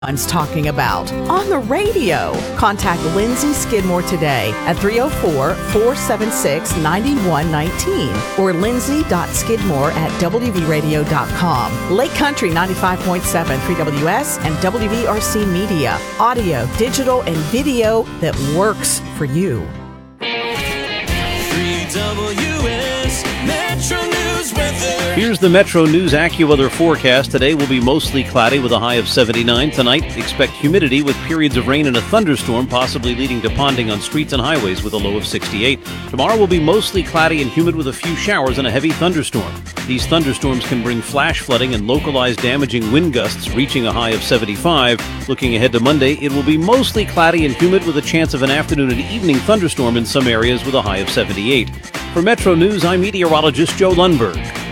everyone's talking about on the radio. Contact Lindsay Skidmore today at 304-476-9119 or lindsay.skidmore@wvradio.com. Lake Country 95.7 3WS and WVRC Media. Audio, digital, and video that works for you. 3WS Metro News weather. Here's the Metro News AccuWeather forecast. Today will be mostly cloudy with a high of 79. Tonight, expect humidity with periods of rain and a thunderstorm, possibly leading to ponding on streets and highways with a low of 68. Tomorrow will be mostly cloudy and humid with a few showers and a heavy thunderstorm. These thunderstorms can bring flash flooding and localized damaging wind gusts, reaching a high of 75. Looking ahead to Monday, it will be mostly cloudy and humid with a chance of an afternoon and evening thunderstorm in some areas with a high of 78. For Metro News, I'm meteorologist Joe Lundberg.